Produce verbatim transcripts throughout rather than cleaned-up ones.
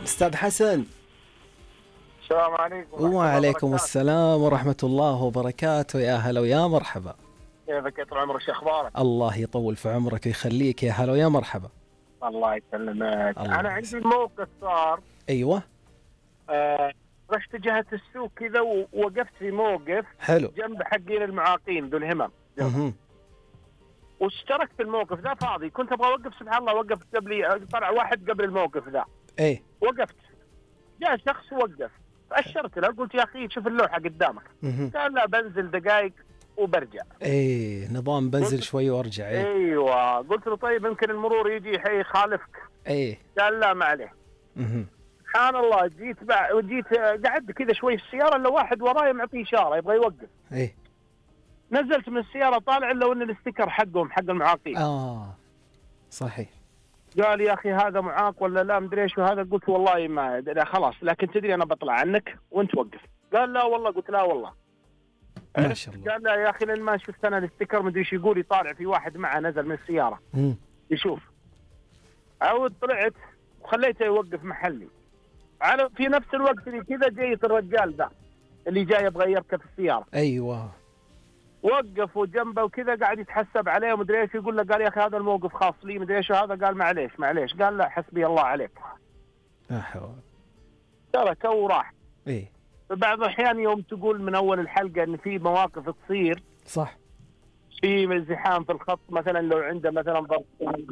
أستاذ حسن. السلام عليكم. وعليكم السلام ورحمة الله وبركاته. يا هلا ويا مرحبا. كيفك يا طول عمرك؟ شو اخبارك؟ الله يطول في عمرك ويخليك. يا هلا ويا مرحبا. الله يسلمك. الله انا يسلمك. عندي موقف صار. ايوه. آه رحت جهة السوق كذا ووقفت في موقف حلو. جنب حقين المعاقين ذو الهمم. اها. واشتركت في الموقف ذا فاضي، كنت ابغى اوقف، سبحان الله وقف قبلي، طلع واحد قبل الموقف ذا. ايه. وقفت، جاء شخص وقف، فاشرت له قلت يا اخي شوف اللوحة قدامك. اها. قال لا بنزل دقائق وبرجع. ايه نظام بنزل شوي وارجع. ايه. ايوه قلت له طيب يمكن المرور يجي يخالفك. ايه. قال لا ما عليه. اها. سبحان الله جيت بع... جيت قعدت كذا شوي في السياره الا واحد وراي معطيه اشاره يبغى يوقف. ايه. نزلت من السياره طالع الا ان الاستيكر حقهم حق المعاقين. اه صحيح. قال يا اخي هذا معاق ولا لا مدري ايش وهذا. قلت والله ما لا خلاص، لكن تدري انا بطلع عنك وانت وقف. قال لا والله. قلت لا والله. ما شاء الله. قال لا يا اخي لين ما شفت انا الاستيكر مدري ايش يقول، يطالع في واحد معه نزل من السياره مم. يشوف. عود طلعت وخليته يوقف محلي. على في نفس الوقت اللي كذا جيت الرجال ذا اللي جاي يبغى يركب السياره. ايوه. وقفوا جنبه وكذا قاعد يتحسب عليه ومدري ايش. يقول له قال يا اخي هذا الموقف خاص لي مدري ايش. وهذا قال معليش معليش. قال لا حسبي الله عليك. لا حول. تركه وراح. ايه. بعض الاحيان يوم تقول من اول الحلقه ان في مواقف تصير صح. في ازدحام في الخط، مثلا لو عنده مثلا ضغط.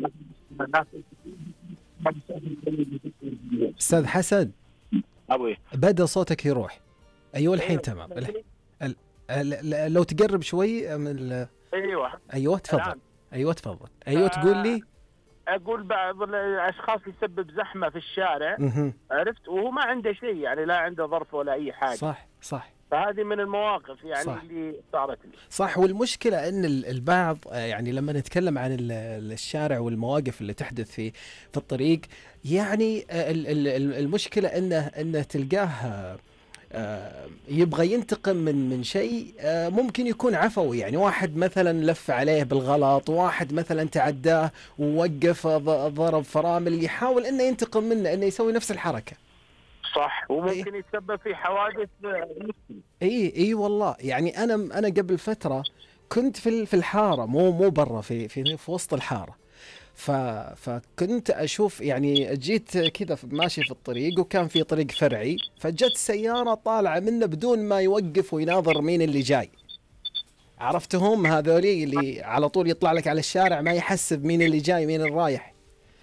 استاذ حسن ابوي بدا صوتك يروح. ايوه الحين أيوة. تمام. ال... ال... ال... لو تقرب شوي من ال... ايوه ايوه تفضل. الآن. ايوه تفضل. ايوه تقول لي. اقول بعض الاشخاص يسبب زحمه في الشارع. مه. عرفت، وهو ما عنده شيء يعني، لا عنده ظرف ولا اي حاجه. صح صح فهذه من المواقف يعني صح. اللي صارت لي. صح. والمشكلة أن ال- البعض آه، يعني لما نتكلم عن ال- ال- الشارع والمواقف اللي تحدث في في الطريق، يعني آه، ال- ال- ال- المشكلة أنه أنه تلقاه آه، آه، يبغى ينتقم من من شيء آه، ممكن يكون عفوي. يعني واحد مثلا لف عليه بالغلط، واحد مثلا تعداه ووقف ض- ضرب فرامل، يحاول أنه ينتقم منه، أنه يسوي نفس الحركة. صح. وممكن يتسبب في حوادث. اي اي والله. يعني انا انا قبل فتره كنت في ال- في الحاره، مو مو برا، في في في وسط الحاره. ف فكنت اشوف، يعني جيت كذا في- ماشي في الطريق، وكان في طريق فرعي، فجت سياره طالعه منه بدون ما يوقف ويناظر مين اللي جاي. عرفتهم هذولي اللي على طول يطلع لك على الشارع ما يحسب مين اللي جاي مين اللي رايح.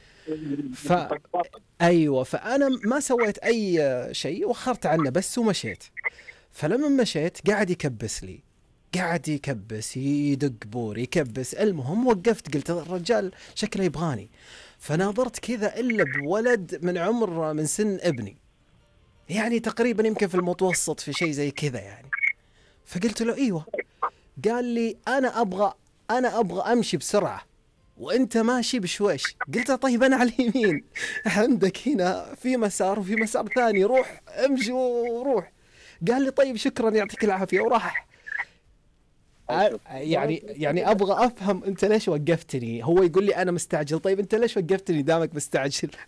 ف ايوه. فانا ما سويت اي شيء، وخرت عنه بس ومشيت. فلما مشيت قاعد يكبس لي، قاعد يكبس، يدق بور يكبس. المهم وقفت، قلت الرجال شكله يبغاني. فناظرت كذا الا بولد من عمر من سن ابني، يعني تقريبا يمكن في المتوسط، في شيء زي كذا يعني. فقلت له ايوه. قال لي انا ابغى انا ابغى امشي بسرعه وانت ماشي بشويش. قلت له طيب انا على اليمين، عندك هنا في مسار وفي مسار ثاني، روح امشي وروح. قال لي طيب شكرا يعطيك العافيه وراح. ع- يعني يعني ابغى افهم انت ليش وقفتني. هو يقول لي انا مستعجل. طيب انت ليش وقفتني دامك مستعجل؟